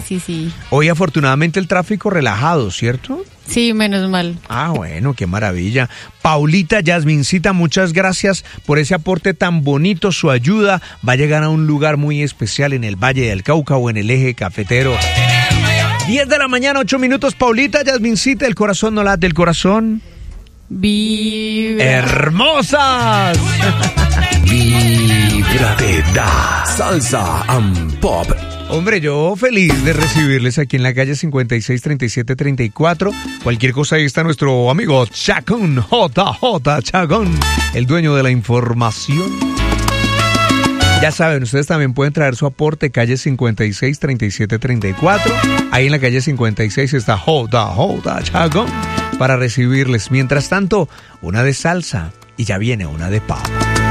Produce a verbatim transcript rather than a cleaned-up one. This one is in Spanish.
sí, sí. Hoy afortunadamente el tráfico relajado, ¿cierto? Sí, menos mal. Ah, bueno, qué maravilla. Paulita, Yasmincita, muchas gracias por ese aporte tan bonito. Su ayuda va a llegar a un lugar muy especial en el Valle del Cauca o en el eje cafetero. diez de la mañana, ocho minutos. Paulita, Yasmincita, el corazón no late, el corazón Vibra. ¡Hermosas! Vibra te da salsa and pop. Hombre, yo feliz de recibirles aquí en la calle cincuenta y seis, treinta y siete, treinta y cuatro. Cualquier cosa, ahí está nuestro amigo Chacón, J J Chacón, el dueño de la información. Ya saben, ustedes también pueden traer su aporte, calle cincuenta y seis, treinta y siete, treinta y cuatro. Ahí en la calle cincuenta y seis está J J Chacón para recibirles. Mientras tanto, una de salsa y ya viene una de pop.